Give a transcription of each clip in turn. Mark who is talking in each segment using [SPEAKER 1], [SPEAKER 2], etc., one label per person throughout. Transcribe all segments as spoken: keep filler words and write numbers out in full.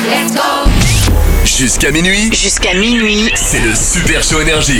[SPEAKER 1] Let's go.
[SPEAKER 2] Jusqu'à minuit.
[SPEAKER 3] Jusqu'à minuit.
[SPEAKER 2] C'est le Super Show Énergie.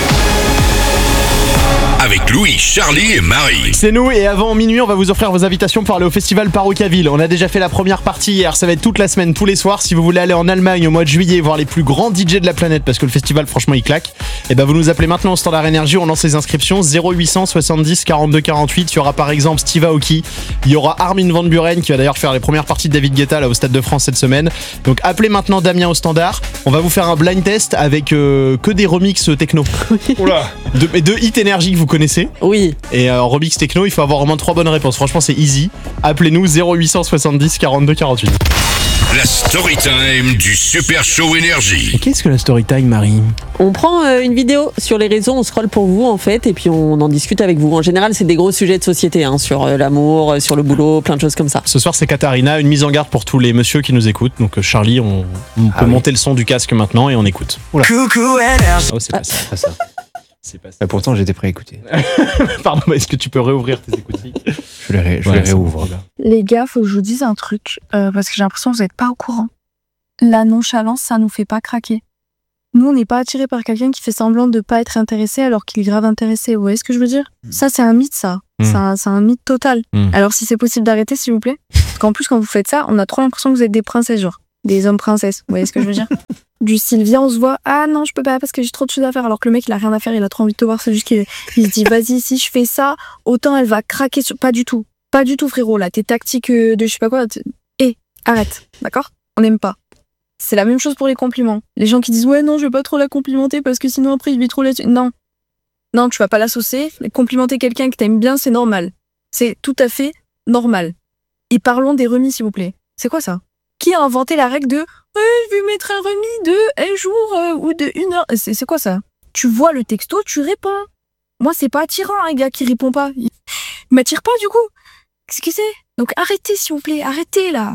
[SPEAKER 2] Avec Louis, Charlie et Marie.
[SPEAKER 4] C'est nous, et avant minuit, on va vous offrir vos invitations pour aller au festival Paroquaville. On a déjà fait la première partie hier, ça va être toute la semaine, tous les soirs. Si vous voulez aller en Allemagne au mois de juillet, voir les plus grands D J de la planète, parce que le festival, franchement, il claque, et ben vous nous appelez maintenant au Standard Énergie, on lance les inscriptions zéro huit cent soixante-dix quarante-deux quarante-huit. Il y aura par exemple Steve Aoki, il y aura Armin van Buren qui va d'ailleurs faire les premières parties de David Guetta là au Stade de France cette semaine. Donc appelez maintenant Damien au Standard. On va vous faire un blind test avec euh, que des remixes techno.
[SPEAKER 5] Oula.
[SPEAKER 4] De, et de hit énergie que vous connaissez.
[SPEAKER 6] Oui.
[SPEAKER 4] Et euh, en remix techno, il faut avoir au moins trois bonnes réponses. Franchement, c'est easy. Appelez-nous zéro huit cent soixante-dix quarante-deux quarante-huit.
[SPEAKER 2] La story time du Super Show Énergie.
[SPEAKER 4] Et qu'est-ce que la story time, Marie ?
[SPEAKER 6] On prend euh, une vidéo sur les réseaux, on scrolle pour vous en fait, et puis on en discute avec vous. En général, c'est des gros sujets de société, hein, sur euh, l'amour, euh, sur le boulot, plein de choses comme ça.
[SPEAKER 4] Ce soir, c'est Katharina. Une mise en garde pour tous les messieurs qui nous écoutent. Donc, euh, Charlie, on, on
[SPEAKER 5] Ah
[SPEAKER 4] peut
[SPEAKER 5] oui.
[SPEAKER 4] monter le son du casque maintenant et on écoute. Oula.
[SPEAKER 5] Coucou Énergie.
[SPEAKER 4] Oh, c'est pas ça.
[SPEAKER 5] Pas ça.
[SPEAKER 4] C'est pas ça.
[SPEAKER 5] Ah, pourtant, j'étais prêt à écouter.
[SPEAKER 4] Pardon, mais est-ce que tu peux réouvrir tes écouteurs ?
[SPEAKER 5] Je les, ré- je
[SPEAKER 4] Ouais,
[SPEAKER 5] les
[SPEAKER 4] c'est
[SPEAKER 5] réouvre.
[SPEAKER 4] bon.
[SPEAKER 7] Les gars, faut que je vous dise un truc, euh, parce que j'ai l'impression que vous n'êtes pas au courant. La nonchalance, ça nous fait pas craquer. Nous, on n'est pas attirés par quelqu'un qui fait semblant de pas être intéressé alors qu'il est grave intéressé. Vous voyez ce que je veux dire ? Ça, c'est un mythe, ça.
[SPEAKER 4] Mm.
[SPEAKER 7] C'est un, c'est un mythe total.
[SPEAKER 4] Mm.
[SPEAKER 7] Alors, si c'est possible d'arrêter, s'il vous plaît. Parce qu'en plus, quand vous faites ça, on a trop l'impression que vous êtes des princesses, genre. Des hommes princesses. Vous voyez ce que je veux dire ? Du style, viens, on se voit. Ah non, je peux pas parce que j'ai trop de choses à faire. Alors que le mec, il a rien à faire, il a trop envie de te voir. C'est juste qu'il il se dit, vas-y, si je fais ça, autant elle va craquer sur. Pas du tout. Pas du tout, frérot. Là, tes tactiques euh, de je sais pas quoi. t- Eh, arrête. D'accord ? On n'aime pas. C'est la même chose pour les compliments. Les gens qui disent, ouais, non, je vais pas trop la complimenter parce que sinon après, il vit trop là. Non. Non, tu vas pas la saucer. Complimenter quelqu'un que t'aimes bien, c'est normal. C'est tout à fait normal. Et parlons des remis, s'il vous plaît. C'est quoi ça ? Qui a inventé la règle de ouais, je vais mettre un remis de un jour euh, ou de une heure. C'est, c'est quoi ça ? Tu vois le texto, tu réponds. Moi, c'est pas attirant, un gars qui répond pas. Il m'attire pas, du coup. Qu'est-ce que c'est ? Donc arrêtez, s'il vous plaît, arrêtez là.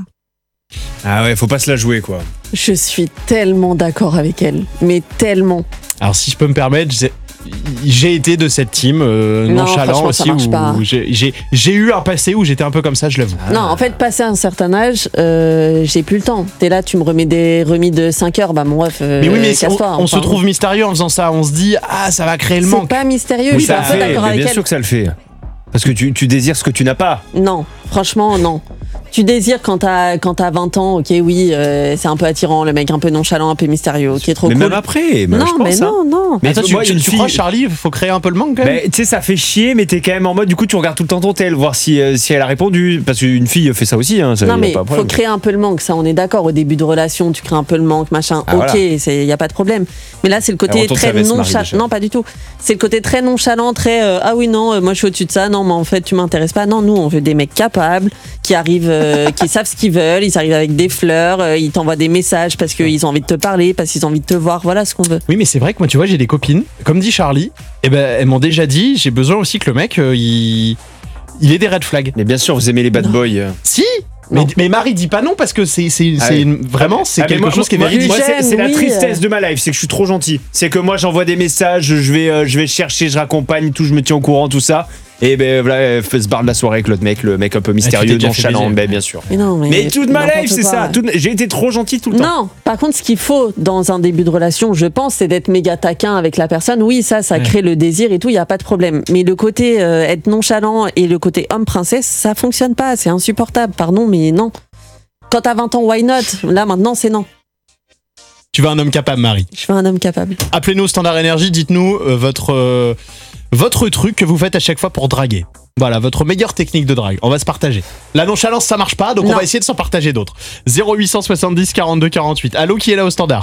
[SPEAKER 5] Ah ouais, faut pas se la jouer, quoi.
[SPEAKER 6] Je suis tellement d'accord avec elle, mais tellement.
[SPEAKER 4] Alors, si je peux me permettre, j'ai, j'ai été de cette team euh,
[SPEAKER 6] Non,
[SPEAKER 4] nonchalant
[SPEAKER 6] franchement,
[SPEAKER 4] aussi.
[SPEAKER 6] ça marche
[SPEAKER 4] Où,
[SPEAKER 6] pas.
[SPEAKER 4] où j'ai, j'ai, j'ai eu un passé où j'étais un peu comme ça, je l'avoue.
[SPEAKER 5] Ah.
[SPEAKER 6] Non, en fait, passé un certain âge, euh, j'ai plus le temps. T'es là, tu me remets des remis de cinq heures, bah mon ref, euh,
[SPEAKER 4] Mais oui, mais
[SPEAKER 6] casse-toi.
[SPEAKER 4] on, on se
[SPEAKER 6] enfin.
[SPEAKER 4] trouve mystérieux en faisant ça. On se dit, ah, ça va créer le
[SPEAKER 6] C'est
[SPEAKER 4] manque.
[SPEAKER 6] pas mystérieux,
[SPEAKER 5] Oui,
[SPEAKER 6] je suis
[SPEAKER 5] ça
[SPEAKER 6] un
[SPEAKER 5] le
[SPEAKER 6] peu
[SPEAKER 5] fait,
[SPEAKER 6] d'accord
[SPEAKER 5] mais
[SPEAKER 6] avec
[SPEAKER 5] bien
[SPEAKER 6] elle.
[SPEAKER 5] sûr que ça le fait. Parce que tu, tu désires ce que tu n'as pas.
[SPEAKER 6] Non, franchement, non. Tu désires quand t'as, quand t'as vingt ans, ok, oui, euh, c'est un peu attirant, le mec un peu nonchalant, un peu mystérieux, ok, trop
[SPEAKER 5] mais
[SPEAKER 6] cool.
[SPEAKER 5] même après, bah,
[SPEAKER 6] non,
[SPEAKER 5] je pense,
[SPEAKER 6] mais
[SPEAKER 5] hein.
[SPEAKER 6] non, non.
[SPEAKER 5] Mais
[SPEAKER 4] Attends, tu,
[SPEAKER 5] moi,
[SPEAKER 4] tu,
[SPEAKER 5] une
[SPEAKER 4] tu
[SPEAKER 5] fille-
[SPEAKER 4] crois, Charlie, il faut créer un peu le manque quand même.
[SPEAKER 5] Bah, tu sais, ça fait chier, mais t'es quand même en mode, du coup, tu regardes tout le temps ton tel, voir si, euh, si elle a répondu. Parce qu'une fille fait ça aussi, hein, ça,
[SPEAKER 6] Non,
[SPEAKER 5] y a
[SPEAKER 6] mais
[SPEAKER 5] pas de
[SPEAKER 6] faut
[SPEAKER 5] problème.
[SPEAKER 6] créer un peu le manque, ça, on est d'accord. Au début de relation, tu crées un peu le manque, machin.
[SPEAKER 5] Ah,
[SPEAKER 6] ok,
[SPEAKER 5] voilà.
[SPEAKER 6] il y a pas de problème. Mais là, c'est le côté
[SPEAKER 5] Alors, on tourne
[SPEAKER 6] très
[SPEAKER 5] sa veste, Marie,
[SPEAKER 6] nonchalant.
[SPEAKER 5] déjà.
[SPEAKER 6] Non, pas du tout. C'est le côté très nonchalant, très euh, ah oui, non, euh, moi je suis au-dessus de ça. Non, mais en fait, tu m'intéresses pas. Non, nous, on veut des mecs capables, qui arrivent, euh, qui savent ce qu'ils veulent. Ils arrivent avec des fleurs, euh, ils t'envoient des messages parce qu'ils ont envie de te parler, parce qu'ils ont envie de te voir. Voilà ce qu'on veut.
[SPEAKER 4] Oui, mais c'est vrai que moi, tu vois, j'ai des copines, comme dit Charlie, et ben, elles m'ont déjà dit, j'ai besoin aussi que le mec, euh, il, il ait des red flags.
[SPEAKER 5] Mais bien sûr, vous aimez les bad
[SPEAKER 6] Non.
[SPEAKER 5] boys. euh.
[SPEAKER 4] Si, mais,
[SPEAKER 6] Non.
[SPEAKER 4] mais Marie dit pas non parce que c'est, c'est,
[SPEAKER 5] Ah
[SPEAKER 4] c'est
[SPEAKER 5] oui.
[SPEAKER 4] une- vraiment, c'est
[SPEAKER 5] Ah, mais
[SPEAKER 4] quelque
[SPEAKER 5] moi,
[SPEAKER 4] chose qui est
[SPEAKER 5] moi,
[SPEAKER 4] véridique.
[SPEAKER 5] moi, c'est, c'est la
[SPEAKER 6] Oui.
[SPEAKER 5] tristesse de ma life, c'est que je suis trop gentil. C'est que moi, j'envoie des messages, je vais, euh, je vais chercher, je raccompagne, tout, je me tiens au courant, tout ça. Et ben voilà, elle fait se barre de la soirée avec l'autre mec, le mec un peu mystérieux,
[SPEAKER 4] déjà fait
[SPEAKER 5] nonchalant,
[SPEAKER 4] baiser.
[SPEAKER 5] ben bien sûr.
[SPEAKER 6] Mais non, mais,
[SPEAKER 5] Mais toute ma
[SPEAKER 6] n'importe
[SPEAKER 5] life, c'est
[SPEAKER 6] quoi.
[SPEAKER 5] ça. Toute- J'ai été trop gentil tout le temps.
[SPEAKER 6] Non, par contre, ce qu'il faut dans un début de relation, je pense, c'est d'être méga taquin avec la personne. Oui, ça, ça
[SPEAKER 4] Ouais.
[SPEAKER 6] crée le désir et tout, il y a pas de problème. Mais le côté euh, être nonchalant et le côté homme princesse, ça fonctionne pas, c'est insupportable. Pardon, mais non. Quand t'as vingt ans, why not ? Là, maintenant, c'est non.
[SPEAKER 4] Tu veux un homme capable, Marie.
[SPEAKER 6] Je veux un homme capable.
[SPEAKER 4] Appelez-nous au Standard Énergie, dites-nous euh, votre, euh, votre truc que vous faites à chaque fois pour draguer. Voilà, votre meilleure technique de drague. On va se partager. La nonchalance, ça marche pas, donc on
[SPEAKER 6] Non.
[SPEAKER 4] va essayer de s'en partager d'autres. zéro huit cent soixante-dix quarante-deux quarante-huit. Allô, qui est là au Standard ?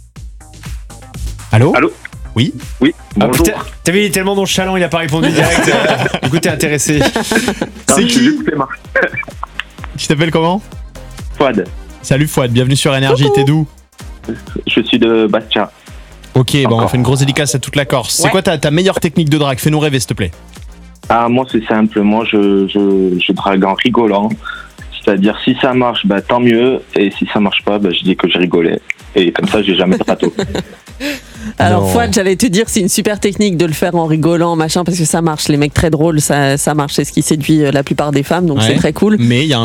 [SPEAKER 4] Allô ?
[SPEAKER 8] Allô
[SPEAKER 4] Oui.
[SPEAKER 8] Oui,
[SPEAKER 5] Ah,
[SPEAKER 8] bonjour.
[SPEAKER 5] putain, t'as vu, il est tellement nonchalant, il a pas répondu direct. euh, du coup, t'es intéressé.
[SPEAKER 4] C'est qui
[SPEAKER 8] Luc Clément.
[SPEAKER 4] Tu t'appelles comment ?
[SPEAKER 8] Fouad,
[SPEAKER 4] Salut Fouad, bienvenue sur Énergie, t'es d'où ?
[SPEAKER 8] je suis de Bastia.
[SPEAKER 4] Ok, bon, on
[SPEAKER 8] Encore.
[SPEAKER 4] fait une grosse dédicace à toute la Corse. C'est
[SPEAKER 6] Ouais.
[SPEAKER 4] quoi ta, ta meilleure technique de drague ? Fais-nous rêver, s'il te plaît.
[SPEAKER 8] Ah, moi, c'est simple. Moi, je, je, je drague en rigolant. C'est-à-dire, si ça marche, bah, tant mieux. Et si ça marche pas, bah, je dis que je rigolais. Et comme ça, j'ai jamais de râteau.
[SPEAKER 6] Alors,
[SPEAKER 5] Non.
[SPEAKER 6] Fouad, j'allais te dire, c'est une super technique de le faire en rigolant, machin, parce que ça marche. Les mecs très drôles, ça, ça marche. C'est ce qui séduit euh, la plupart des femmes, donc
[SPEAKER 4] Ouais.
[SPEAKER 6] c'est très cool.
[SPEAKER 4] Mais, il y a un mais.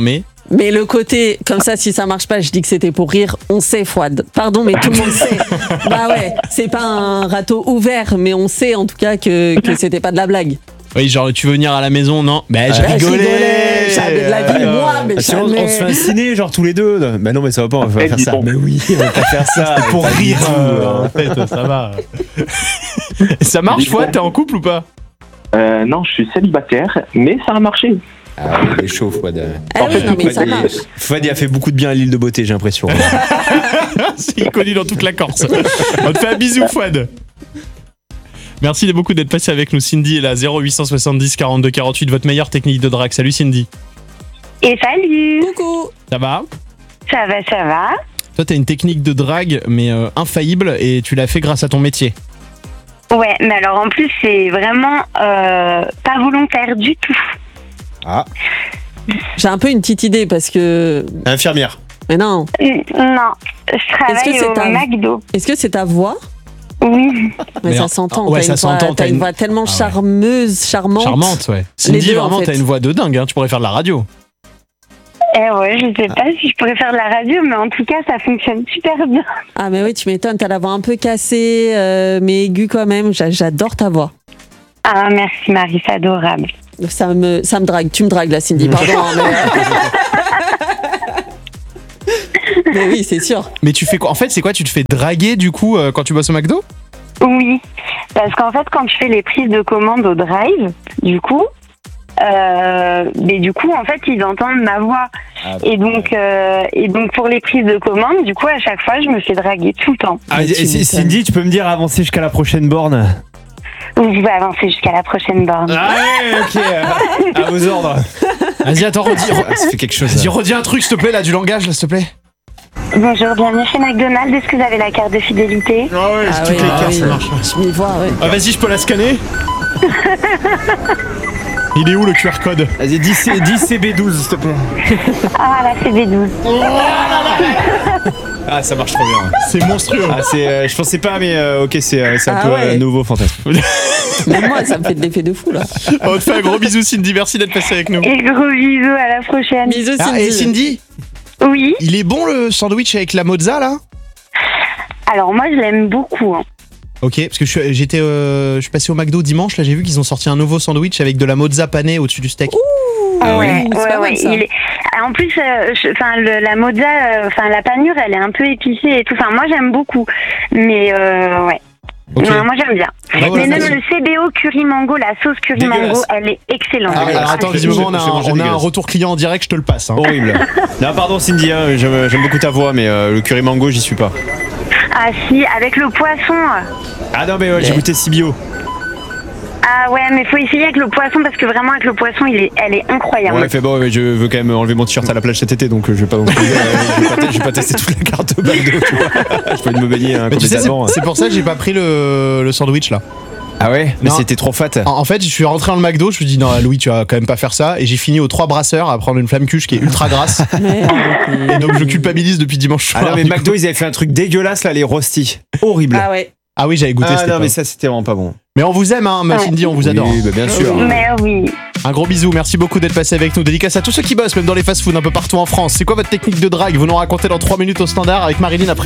[SPEAKER 6] Mais le côté, comme ça, si ça marche pas, je dis que c'était pour rire, on sait, Fouad. Pardon, mais tout le monde sait. Bah ouais, c'est pas un râteau ouvert, mais on sait en tout cas que, que c'était pas de la blague.
[SPEAKER 4] Oui, genre, tu veux venir à la maison? Non. Bah, je
[SPEAKER 6] Bah, je
[SPEAKER 4] rigolais.
[SPEAKER 6] rigolais, j'avais de la vie,
[SPEAKER 5] Euh,
[SPEAKER 6] moi, mais
[SPEAKER 5] ah, si on,
[SPEAKER 6] jamais.
[SPEAKER 5] on se fait un ciné, genre tous les deux. Bah non, mais ça va pas, on va
[SPEAKER 8] Eh,
[SPEAKER 5] pas faire
[SPEAKER 8] dis
[SPEAKER 5] ça.
[SPEAKER 8] donc.
[SPEAKER 5] Mais oui, on va pas faire ça.
[SPEAKER 4] Pour
[SPEAKER 5] Pas du
[SPEAKER 4] rire,
[SPEAKER 5] tout,
[SPEAKER 4] euh,
[SPEAKER 5] hein.
[SPEAKER 4] en fait, ça va. Ça marche,
[SPEAKER 8] Dis-moi.
[SPEAKER 4] Fouad? T'es en couple ou pas?
[SPEAKER 8] Euh, non, je suis célibataire, mais ça a marché.
[SPEAKER 5] Ah, il est chaud, Fouad.
[SPEAKER 6] Ah oui, non, mais ça
[SPEAKER 5] Fouad,
[SPEAKER 6] marche.
[SPEAKER 5] il- Fouad, il a fait beaucoup de bien à l'île de Beauté, j'ai l'impression.
[SPEAKER 4] C'est connu dans toute la Corse. On te fait un bisou, Fouad. Merci beaucoup d'être passé avec nous. Cindy est là, zéro huit cent soixante-dix quarante-deux quarante-huit, votre meilleure technique de drague. Salut Cindy.
[SPEAKER 1] Et salut,
[SPEAKER 6] Coucou.
[SPEAKER 4] Ça va?
[SPEAKER 1] ça va, ça va.
[SPEAKER 4] Toi, t'as une technique de drague, mais euh, infaillible, et tu l'as fait grâce à ton métier.
[SPEAKER 1] Ouais, mais alors en plus c'est vraiment euh, pas volontaire du tout.
[SPEAKER 5] Ah,
[SPEAKER 6] J'ai un peu une petite idée parce que.
[SPEAKER 5] infirmière.
[SPEAKER 6] Mais non.
[SPEAKER 1] Mm, Non, je
[SPEAKER 6] Est-ce
[SPEAKER 1] travaille
[SPEAKER 6] que c'est
[SPEAKER 1] au
[SPEAKER 6] un-
[SPEAKER 1] McDo.
[SPEAKER 6] Est-ce que c'est ta voix?
[SPEAKER 1] Oui.
[SPEAKER 6] Mais
[SPEAKER 4] Mais
[SPEAKER 6] ça
[SPEAKER 4] en-
[SPEAKER 6] s'entend.
[SPEAKER 4] ouais,
[SPEAKER 6] t'as
[SPEAKER 4] ça
[SPEAKER 6] une voix-
[SPEAKER 4] s'entend,
[SPEAKER 6] T'as
[SPEAKER 4] t'as
[SPEAKER 6] une
[SPEAKER 4] une-
[SPEAKER 6] voix tellement
[SPEAKER 4] Ah ouais.
[SPEAKER 6] charmeuse, charmante.
[SPEAKER 4] Charmante, ouais. Cindy,
[SPEAKER 6] deux, en
[SPEAKER 4] vraiment,
[SPEAKER 6] fait.
[SPEAKER 4] t'as une voix de dingue, hein. Tu pourrais faire de la radio.
[SPEAKER 1] Eh ouais, je sais pas si je pourrais faire de la radio, mais en tout cas ça fonctionne super bien.
[SPEAKER 6] Ah, mais oui, tu m'étonnes. T'as la voix un peu cassée, euh, mais aiguë quand même. J'a- J'adore ta voix.
[SPEAKER 1] Ah merci Marie, c'est adorable.
[SPEAKER 6] Ça me, ça me drague. Tu me dragues là, Cindy. Pardon. hein, mais... mais oui, c'est sûr.
[SPEAKER 4] Mais tu fais quoi? En fait, c'est quoi? Tu te fais draguer, du coup, euh, quand tu bosses au McDo?
[SPEAKER 1] Oui, parce qu'en fait quand je fais les prises de commande au drive, du coup, euh, mais du coup en fait ils entendent ma voix.
[SPEAKER 5] Ah,
[SPEAKER 1] Et donc, euh, et donc pour les prises de commande, du coup à chaque fois je me fais draguer tout le temps.
[SPEAKER 5] Ah,
[SPEAKER 6] Mais tu
[SPEAKER 5] et- et
[SPEAKER 6] m'étonnes.
[SPEAKER 5] Cindy, tu peux me dire avancer jusqu'à la prochaine borne?
[SPEAKER 1] Vous pouvez avancer jusqu'à la prochaine borne.
[SPEAKER 5] Ah ouais, ok. euh, à vos ordres.
[SPEAKER 4] Vas-y, attends, redis,
[SPEAKER 5] Ah, ça fait quelque chose.
[SPEAKER 4] vas-y, redis un truc, s'il te plaît, là, du langage, là, s'il te plaît.
[SPEAKER 1] Bonjour, bienvenue chez McDonald's. Est-ce que vous avez la carte de fidélité?
[SPEAKER 4] Ah ouais,
[SPEAKER 6] Ah
[SPEAKER 4] toutes
[SPEAKER 6] oui,
[SPEAKER 4] les
[SPEAKER 6] ah
[SPEAKER 4] cartes,
[SPEAKER 6] oui.
[SPEAKER 4] ça marche.
[SPEAKER 6] Je m'y vois, ouais.
[SPEAKER 4] Ah, vas-y, je peux la scanner? Il est où le Q R code?
[SPEAKER 5] Vas-y, dix C B douze, s'il te plaît.
[SPEAKER 1] Ah, la C B douze.
[SPEAKER 5] Ah, ça marche trop bien.
[SPEAKER 4] C'est monstrueux.
[SPEAKER 5] Ah, c'est, euh, je pensais pas, mais euh, ok, c'est, euh, c'est un
[SPEAKER 6] Ah
[SPEAKER 5] peu
[SPEAKER 6] ouais.
[SPEAKER 5] euh, nouveau fantasme.
[SPEAKER 6] Même moi, ça me fait de l'effet de fou là.
[SPEAKER 4] On te fait un gros bisou, Cindy. Merci d'être passé avec nous.
[SPEAKER 1] Et gros bisous, à la prochaine.
[SPEAKER 6] Bisous,
[SPEAKER 4] Ah,
[SPEAKER 6] Cindy.
[SPEAKER 4] et Cindy,
[SPEAKER 1] Oui,
[SPEAKER 4] il est bon le sandwich avec la mozza, là?
[SPEAKER 1] alors moi je l'aime beaucoup. hein.
[SPEAKER 4] Ok, parce que je suis, j'étais, euh, je suis passé au McDo dimanche, là j'ai vu qu'ils ont sorti un nouveau sandwich avec de la mozza panée au-dessus du steak.
[SPEAKER 5] Ah
[SPEAKER 1] ouais,
[SPEAKER 6] oui, c'est
[SPEAKER 1] ouais,
[SPEAKER 6] pas mal,
[SPEAKER 1] ouais.
[SPEAKER 6] ça.
[SPEAKER 1] Il est- En plus, euh, je- enfin le- la mozza, euh, enfin la panure, elle est un peu épicée et tout. Enfin moi j'aime beaucoup, mais euh, ouais.
[SPEAKER 4] Ok.
[SPEAKER 1] Ouais, moi j'aime bien.
[SPEAKER 4] Ah ouais,
[SPEAKER 1] mais même
[SPEAKER 4] vas-y.
[SPEAKER 1] le C B O curry mango, la sauce curry
[SPEAKER 5] Dégueulasse.
[SPEAKER 1] mango, elle est excellente.
[SPEAKER 4] Ah, alors attends,
[SPEAKER 5] c'est-
[SPEAKER 4] visiblement on a,
[SPEAKER 5] j'ai
[SPEAKER 4] un,
[SPEAKER 5] mangé
[SPEAKER 4] on a un
[SPEAKER 5] dégueulasse.
[SPEAKER 4] retour client en direct, je te le passe. Hein.
[SPEAKER 5] Horrible. Non, pardon Cindy, hein, j'aime, j'aime beaucoup ta voix, mais euh, le curry mango, j'y suis pas.
[SPEAKER 1] Ah si, avec le poisson.
[SPEAKER 5] Ah non, mais ouais, j'ai
[SPEAKER 6] Yeah.
[SPEAKER 5] goûté Cibio.
[SPEAKER 1] Ah ouais, mais faut essayer avec le poisson parce que vraiment avec le poisson, il est, elle est incroyable.
[SPEAKER 5] Ouais, fait bon, mais je veux quand même enlever mon t-shirt à la plage cet été, donc euh, je vais pas non plus, euh, je, vais pas te- je vais pas tester toute la carte de McDo, tu vois. Je peux me baigner hein,
[SPEAKER 4] Mais tu sais, c'est,
[SPEAKER 5] complètement.
[SPEAKER 4] c'est pour ça que j'ai pas pris le, le sandwich là.
[SPEAKER 5] Ah ouais, mais
[SPEAKER 4] Non.
[SPEAKER 5] c'était trop fat.
[SPEAKER 4] En, en fait, je suis rentré dans le McDo, je me suis dit non, Louis, tu vas quand même pas faire ça. Et j'ai fini aux trois brasseurs à prendre une flamme cuche qui est ultra grasse.
[SPEAKER 6] Mais-
[SPEAKER 4] Et donc je culpabilise depuis dimanche
[SPEAKER 5] Ah
[SPEAKER 4] soir.
[SPEAKER 5] non, mais
[SPEAKER 4] du coup.
[SPEAKER 5] McDo, ils avaient fait un truc dégueulasse là, les rostis. Horrible.
[SPEAKER 6] Ah ouais.
[SPEAKER 4] Ah oui, j'avais goûté.
[SPEAKER 5] Ah
[SPEAKER 4] c'était
[SPEAKER 5] non,
[SPEAKER 4] pas
[SPEAKER 5] mais
[SPEAKER 4] bon.
[SPEAKER 5] ça, c'était vraiment pas bon.
[SPEAKER 4] Mais on vous aime, hein, ma
[SPEAKER 1] Ouais.
[SPEAKER 4] Cindy, on vous adore.
[SPEAKER 5] Oui, bah, bien sûr.
[SPEAKER 1] Mais oui.
[SPEAKER 4] Un gros bisou, merci beaucoup d'être passé avec nous. Dédicace à tous ceux qui bossent, même dans les fast-food un peu partout en France. C'est quoi votre technique de drague? Vous nous racontez dans trois minutes au standard avec Marilyn après.